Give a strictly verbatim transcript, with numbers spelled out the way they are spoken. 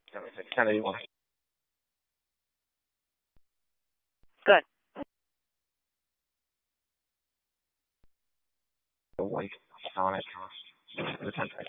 Kennedy one. Good. The white Sonic, the ten